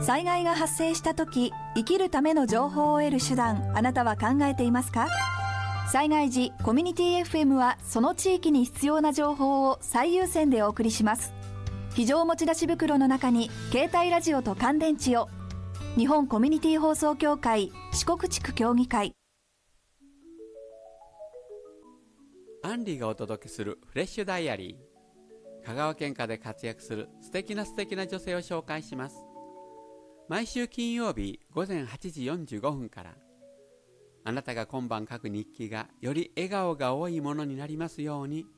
災害が発生した時、生きるための情報を得る手段、あなたは考えていますか？災害時、コミュニティ FM はその地域に必要な情報を最優先でお送りします。非常持ち出し袋の中に携帯ラジオと乾電池を。日本コミュニティ放送協会四国地区協議会。 アンリーがお届けするフレッシュダイアリー。香川県下で活躍する素敵な女性を紹介します。毎週金曜日午前8時45分から。あなたが今晩書く日記がより笑顔が多いものになりますように。